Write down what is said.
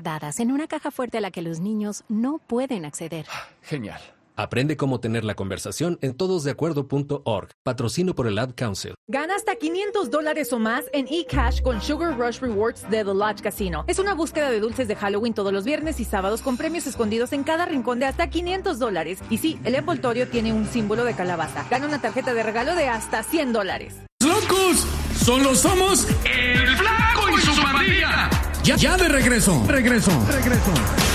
guardadas en una caja fuerte a la que los niños no pueden acceder. Genial. Aprende cómo tener la conversación en todosdeacuerdo.org. Patrocino por el Ad Council. Gana hasta $500 o más en eCash con Sugar Rush Rewards de The Lodge Casino. Es una búsqueda de dulces de Halloween todos los viernes y sábados con premios escondidos en cada rincón de hasta $500. Y sí, el envoltorio tiene un símbolo de calabaza. Gana una tarjeta de regalo de hasta $100. ¡Locos! ¡Solo somos el Flaco y su pandilla! Ya de regreso.